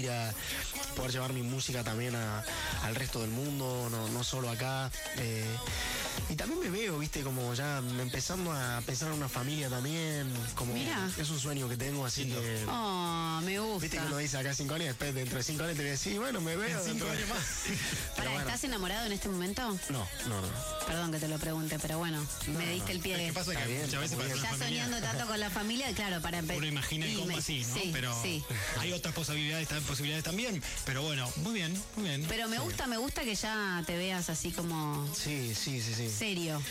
poder llevar mi música también al resto del mundo, no solo acá. Y también me veo, viste, como ya empezando a pensar en una familia también. Como Mira. es un sueño que tengo, así que. Oh, me gusta. Viste que uno dice acá 5 años, después dentro de 5 años te voy a decir, bueno, me veo. 5 años más. Pará, bueno. ¿estás enamorado en este momento? No. Perdón que te lo pregunte, pero bueno, me diste el pie. ¿Qué pasa? Está Que bien, muchas veces está muy para Ya una familia soñando tanto con la familia, claro, para empezar. uno imagina y cómo así, ¿no? Sí, Pero sí. hay otras posibilidades también. Pero bueno, muy bien. Pero me gusta que ya te veas así como Sí. serio.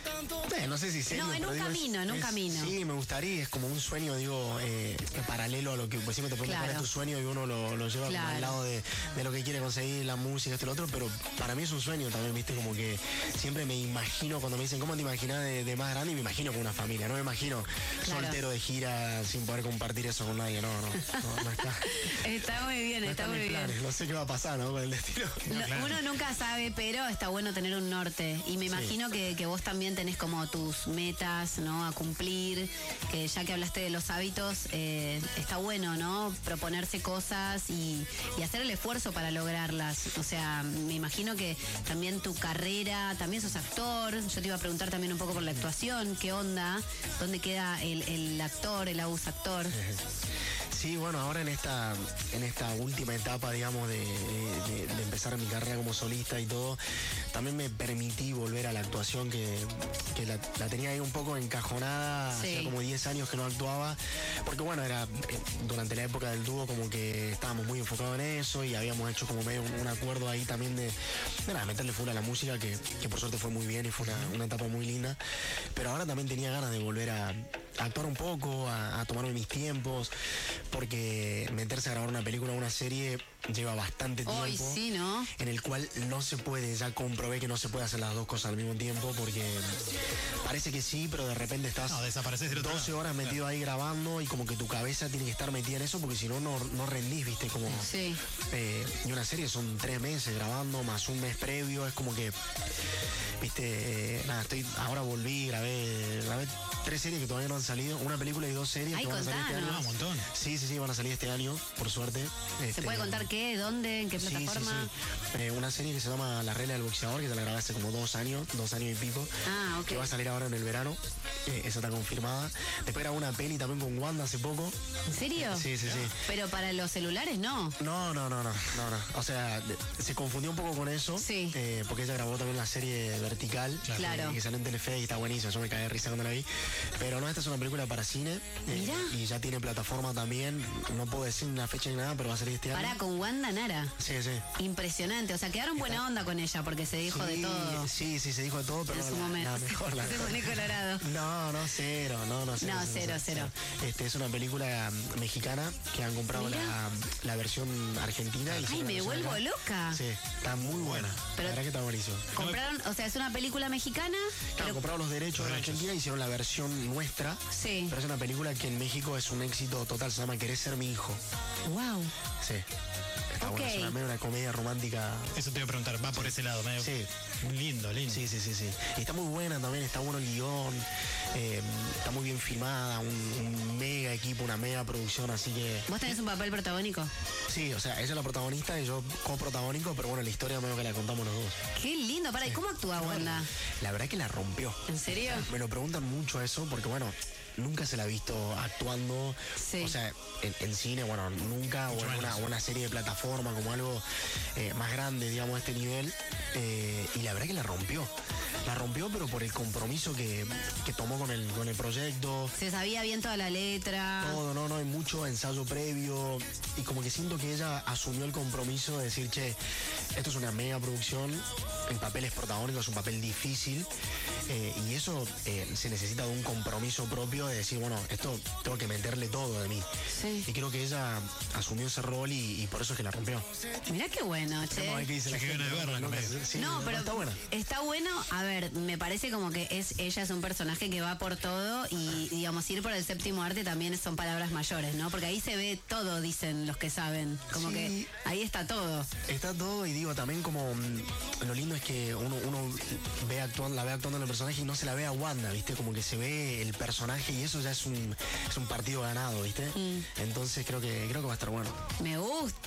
No sé si serio, No, en pero un digo, camino. Sí, me gustaría, es como un sueño, digo, paralelo a lo que pues siempre te pones Claro. cuál es tu sueño y uno lo lleva como Claro. al lado de lo que quiere conseguir, la música, esto y lo otro, pero para mí es un sueño también, viste, como que siempre me imagino, cuando me dicen, ¿cómo te imaginas de más grande? Y me imagino con una familia, no me imagino Claro. soltero de gira sin poder compartir eso con nadie, no está. Está muy bien, No está están muy mis bien. planes, no sé qué va a pasar, ¿no? Con el destino. claro. Uno nunca sabe, pero está bueno tener un norte. Y me imagino que vos también tenés como tus metas, ¿no? A cumplir. Que ya que hablaste de los hábitos, está bueno, ¿no? Proponerse cosas y hacer el esfuerzo para lograrlas. O sea, me imagino que también tu carrera, también sos actor. Yo te iba a preguntar también un poco por la actuación. ¿Qué onda? ¿Dónde queda el actor, el Agus actor? Sí, bueno, ahora en esta última etapa, digamos, de empezar mi carrera como solista y todo, también me permití volver a la actuación que la tenía ahí un poco encajonada, Sí. hacía como 10 años que no actuaba, porque bueno, era durante la época del dúo como que estábamos muy enfocados en eso y habíamos hecho como medio un acuerdo ahí también de meterle full a la música, que por suerte fue muy bien y fue una etapa muy linda, pero ahora también tenía ganas de volver a actuar un poco, a tomarme mis tiempos, porque meterse a grabar una película o una serie lleva bastante tiempo. Hoy sí, ¿no? En el cual no se puede, ya comprobé que no se puede hacer las dos cosas al mismo tiempo, porque parece que sí, pero de repente estás No, desapareces del otro 12 lado. horas metido ahí grabando y como que tu cabeza tiene que estar metida en eso, porque si no, no rendís, viste, como... Sí. Y una serie son 3 meses grabando, más un mes previo, es como que... Viste, ahora volví, grabé 3 series que todavía no han salido, una película y 2 series Ay, que van a salir este contanos. año. Un montón. Sí, van a salir este año, por suerte. ¿Se puede contar qué, dónde, en qué plataforma? Sí. Una serie que se llama La Regla del Boxeador, que te la grabé hace como 2 años y pico. Ah, ok. Que va a salir ahora en el verano. Esa está confirmada. Después grabé una peli también con Wanda hace poco. ¿En serio? Sí. Pero para los celulares no. No. O sea, se confundió un poco con eso. Sí. Porque ella grabó también la serie Vertical. Claro. Que salió en Telefe y está buenísima. Yo me caí de risa cuando la vi. Pero no, esta es una película para cine. Mirá. Y ya tiene plataforma también. No puedo decir una fecha ni nada, pero va a salir este año. Para con Wanda Nara. Sí. Impresionante. O sea, quedaron buena onda con ella porque se dijo de todo. Sí, se dijo de todo, pero En su la momento. mejor. Se pone colorado. No, cero. No, cero. Es una película mexicana que han comprado la versión argentina. Y Ay, me vuelvo loca. Sí, está muy buena. Pero- la verdad que está buenísimo. Compraron, o sea, es una película mexicana, Claro, compraron los derechos de la Argentina, hicieron la versión nuestra. Sí. Pero es una película que en México es un éxito total, se llama Querés ser mi hijo. wow. Sí. Está Ok. buena, es una comedia romántica. Eso te iba a preguntar, va por ese lado, medio. Sí. Lindo. Sí. Y está muy buena también, está bueno el guión, está muy bien filmada, un mega equipo, una mega producción, así que... ¿Vos tenés un papel protagónico? Sí, o sea, ella es la protagonista y yo coprotagónico, pero bueno, la historia medio que la contamos los dos. Qué lindo. Para, ¿y cómo actúa Wanda? La verdad que la rompió. ¿En serio? Me lo preguntan mucho eso, porque bueno, nunca se la ha visto actuando, Sí. o sea, en cine, bueno, nunca, o en una serie de plataforma, como algo más grande, digamos, de este nivel, y la verdad que la rompió. La rompió, pero por el compromiso que tomó con el proyecto. Se sabía bien toda la letra. Todo, no, hay mucho ensayo previo y como que siento que ella asumió el compromiso de decir, che, esto es una mega producción, en papeles protagónicos, es un papel difícil y eso se necesita de un compromiso propio de decir, bueno, esto tengo que meterle todo de mí. Sí. Y creo que ella asumió ese rol y por eso es que la rompió. Mirá qué bueno, che. Vamos a ver qué dice la Qué gente. ganas de verla, Nunca- ¿no? sí, No, pero está buena. está bueno. A ver, me parece como que ella es un personaje que va por todo y, digamos, ir por el séptimo arte también son palabras mayores, ¿no? Porque ahí se ve todo, dicen los que saben. Como Sí. que ahí está todo. Está todo y digo, también como lo lindo es que uno la ve actuando en el personaje y no se la ve a Wanda, ¿viste? Como que se ve el personaje y eso ya es un partido ganado, ¿viste? Entonces creo que va a estar bueno. Me gusta.